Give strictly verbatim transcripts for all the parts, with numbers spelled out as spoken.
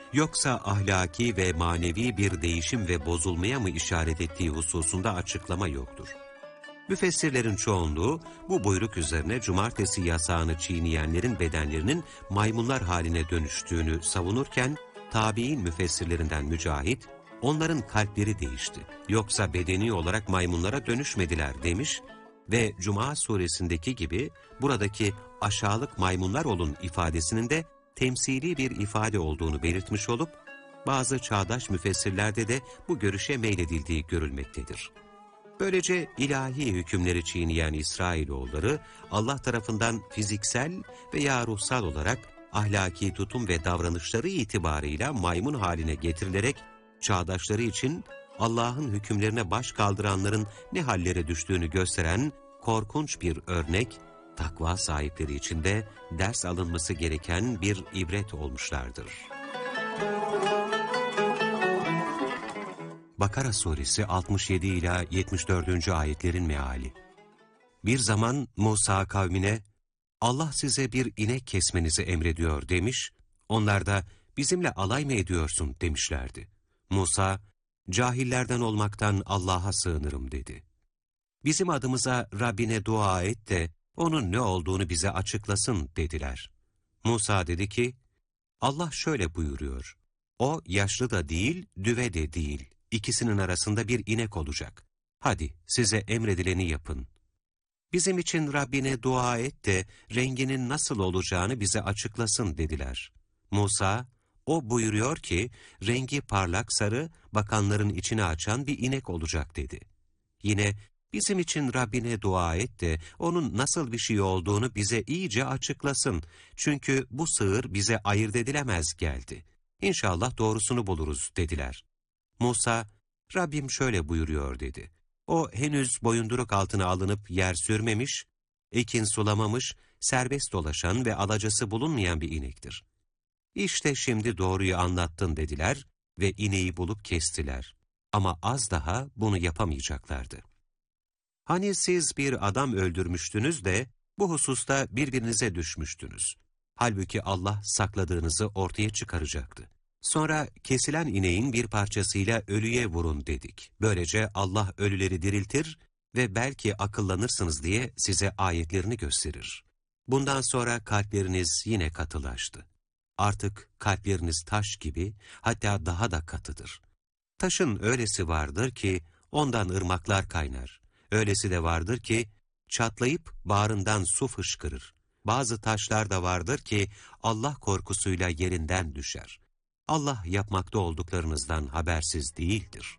yoksa ahlaki ve manevi bir değişim ve bozulmaya mı işaret ettiği hususunda açıklama yoktur. Müfessirlerin çoğunluğu bu buyruk üzerine cumartesi yasağını çiğneyenlerin bedenlerinin maymunlar haline dönüştüğünü savunurken, tabi'in müfessirlerinden Mücahit, onların kalpleri değişti, yoksa bedeni olarak maymunlara dönüşmediler demiş ve Cuma suresindeki gibi buradaki aşağılık maymunlar olun ifadesinin de temsili bir ifade olduğunu belirtmiş olup, bazı çağdaş müfessirlerde de bu görüşe meyledildiği görülmektedir. Böylece ilahi hükümleri çiğneyen İsrailoğulları, Allah tarafından fiziksel veya ruhsal olarak ahlaki tutum ve davranışları itibarıyla maymun haline getirilerek, çağdaşları için Allah'ın hükümlerine baş kaldıranların ne hallere düştüğünü gösteren korkunç bir örnek, takva sahipleri için de ders alınması gereken bir ibret olmuşlardır. Bakara suresi altmış yedi ila yetmiş dördüncü ayetlerin meali. Bir zaman Musa kavmine, Allah size bir inek kesmenizi emrediyor demiş, onlar da bizimle alay mı ediyorsun demişlerdi. Musa, cahillerden olmaktan Allah'a sığınırım dedi. Bizim adımıza Rabbine dua et de onun ne olduğunu bize açıklasın dediler. Musa dedi ki, Allah şöyle buyuruyor, o yaşlı da değil, düve de değil, İkisinin arasında bir inek olacak. Hadi size emredileni yapın. Bizim için Rabbine dua et de renginin nasıl olacağını bize açıklasın dediler. Musa, o buyuruyor ki rengi parlak sarı, bakanların içine açan bir inek olacak dedi. Yine bizim için Rabbine dua et de onun nasıl bir şey olduğunu bize iyice açıklasın. Çünkü bu sığır bize ayırt edilemez geldi. İnşallah doğrusunu buluruz dediler. Musa, Rabbim şöyle buyuruyor dedi. O henüz boyunduruk altına alınıp yer sürmemiş, ekin sulamamış, serbest dolaşan ve alacası bulunmayan bir inektir. İşte şimdi doğruyu anlattın dediler ve ineği bulup kestiler. Ama az daha bunu yapamayacaklardı. Hani siz bir adam öldürmüştünüz de bu hususta birbirinize düşmüştünüz. Halbuki Allah sakladığınızı ortaya çıkaracaktı. Sonra kesilen ineğin bir parçasıyla ölüye vurun dedik. Böylece Allah ölüleri diriltir ve belki akıllanırsınız diye size ayetlerini gösterir. Bundan sonra kalpleriniz yine katılaştı. Artık kalpleriniz taş gibi, hatta daha da katıdır. Taşın öylesi vardır ki ondan ırmaklar kaynar. Öylesi de vardır ki çatlayıp bağrından su fışkırır. Bazı taşlar da vardır ki Allah korkusuyla yerinden düşer. Allah yapmakta olduklarınızdan habersiz değildir.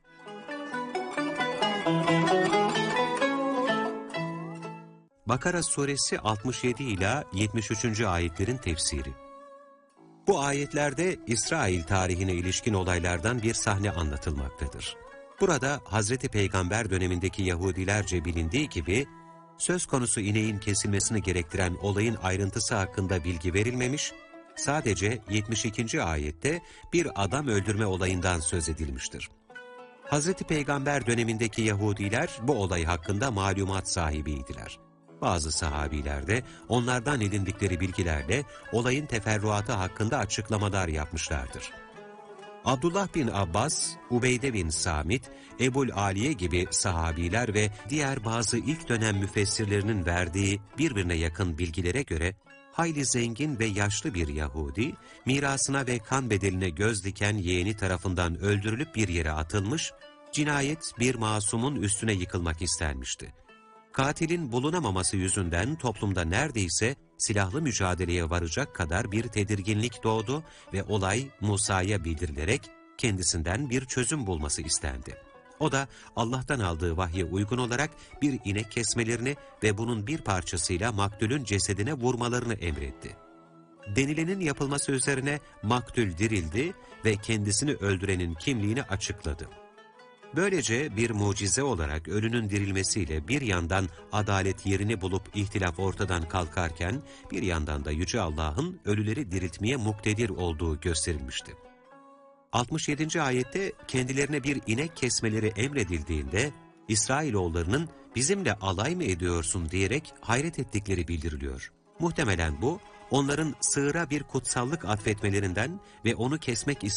Bakara suresi altmış yedi ila yetmiş üçüncü ayetlerin tefsiri. Bu ayetlerde İsrail tarihine ilişkin olaylardan bir sahne anlatılmaktadır. Burada Hazreti Peygamber dönemindeki Yahudilerce bilindiği gibi, söz konusu ineğin kesilmesini gerektiren olayın ayrıntısı hakkında bilgi verilmemiş, sadece yetmiş ikinci ayette bir adam öldürme olayından söz edilmiştir. Hazreti Peygamber dönemindeki Yahudiler bu olay hakkında malumat sahibiydiler. Bazı sahabiler de onlardan edindikleri bilgilerle olayın teferruatı hakkında açıklamalar yapmışlardır. Abdullah bin Abbas, Ubeyde bin Samit, Ebul Aliye gibi sahabiler ve diğer bazı ilk dönem müfessirlerinin verdiği birbirine yakın bilgilere göre, hayli zengin ve yaşlı bir Yahudi, mirasına ve kan bedeline göz diken yeğeni tarafından öldürülüp bir yere atılmış, cinayet bir masumun üstüne yıkılmak istenmişti. Katilin bulunamaması yüzünden toplumda neredeyse silahlı mücadeleye varacak kadar bir tedirginlik doğdu ve olay Musa'ya bildirilerek kendisinden bir çözüm bulması istendi. O da Allah'tan aldığı vahye uygun olarak bir inek kesmelerini ve bunun bir parçasıyla maktulün cesedine vurmalarını emretti. Denilenin yapılması üzerine maktul dirildi ve kendisini öldürenin kimliğini açıkladı. Böylece bir mucize olarak ölünün dirilmesiyle bir yandan adalet yerini bulup ihtilaf ortadan kalkarken, bir yandan da Yüce Allah'ın ölüleri diriltmeye muktedir olduğu gösterilmişti. altmış yedinci ayette kendilerine bir inek kesmeleri emredildiğinde, İsrailoğullarının bizimle alay mı ediyorsun diyerek hayret ettikleri bildiriliyor. Muhtemelen bu, onların sığıra bir kutsallık atfetmelerinden ve onu kesmek